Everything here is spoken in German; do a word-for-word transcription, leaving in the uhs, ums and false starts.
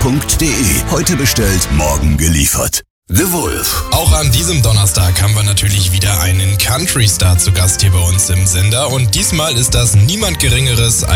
punkt de. Heute bestellt, morgen geliefert. The Wolf. Auch an diesem Donnerstag haben wir natürlich wieder einen Country-Star zu Gast hier bei uns im Sender. Und diesmal ist das niemand Geringeres